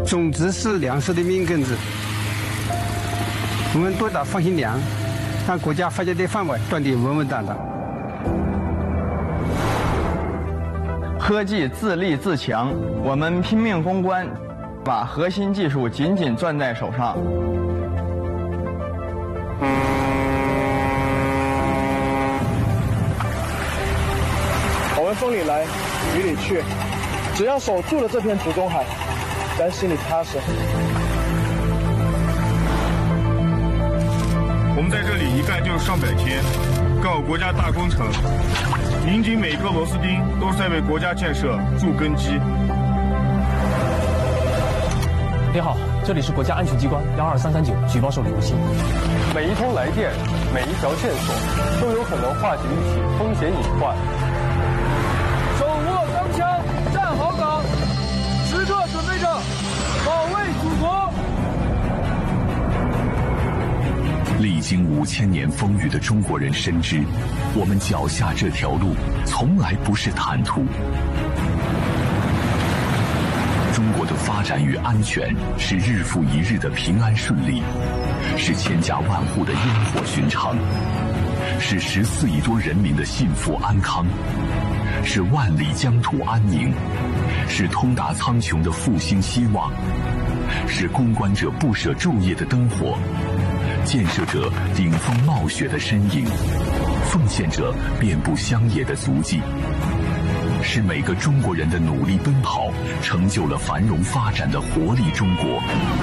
种子是粮食的命根子，我们多打放心粮，让国家发家的饭碗端得稳稳当当。 科技自立自强，我们拼命攻关，把核心技术紧紧攥在手上。 我们风里来，雨里去，只要守住了这片竹中海，咱心里踏实。 我们在这里一干就是上百天，干好国家大工程，民警每个螺丝钉都是在为国家建设筑根基。 你好，这里是国家安全机关12339举报受理不信。 每一通来电，每一条线索，都有可能化解一起风险隐患。 手握钢枪，站好岗，时刻准备着保卫祖国。 历经5000年风雨的中国人深知，我们脚下这条路从来不是坦途。中国的发展与安全是日复一日的平安顺利，是千家万户的烟火寻常，是14亿多人民的幸福安康，是万里疆土安宁，是通达苍穹的复兴希望，是攻关者不舍昼夜的灯火，建设者顶风冒雪的身影，奉献者遍布乡野的足迹，是每个中国人的努力奔跑，成就了繁荣发展的活力中国。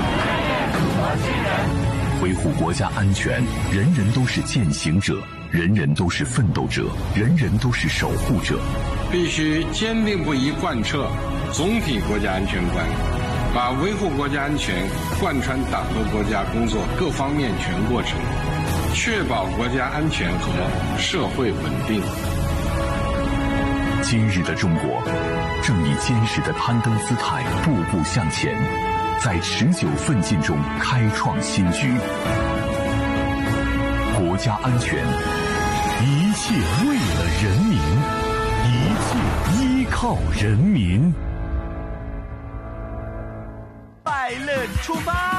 维护国家安全，人人都是践行者，人人都是奋斗者，人人都是守护者。 必须坚定不移贯彻总体国家安全观，把维护国家安全贯穿党和国家工作各方面全过程，确保国家安全和社会稳定。 今日的中国，正以坚实的攀登姿态步步向前，在持久奋进中开创新局。国家安全，一切为了人民，一切依靠人民。 快乐出发！